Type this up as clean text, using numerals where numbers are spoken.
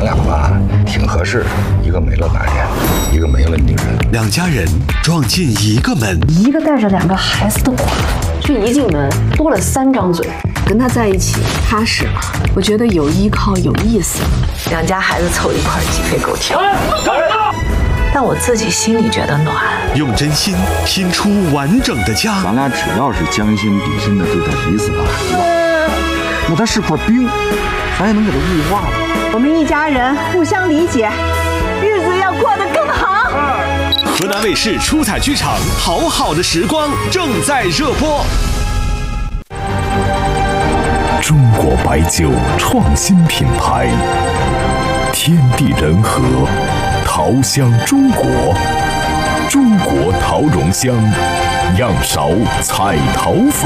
俩吧挺合适，一个没了男人，一个没了女人。 两家人撞进一个门， 一个带着2个孩子的寡妇，这一进门多了3张嘴。跟他在一起踏实了，我觉得有依靠有意思。 2家孩子凑一块鸡飞狗跳，但我自己心里觉得暖。 用真心拼出完整的家。 咱俩只要是将心比心的对待彼此的孩子，那他是块冰，咱也能给他雾化了。 我们一家人互相理解，日子要过得更好。 河南卫视出彩剧场《好好的时光》正在热播。 中国白酒创新品牌，天地人和，桃香中国，中国桃蓉香，样勺彩桃坊。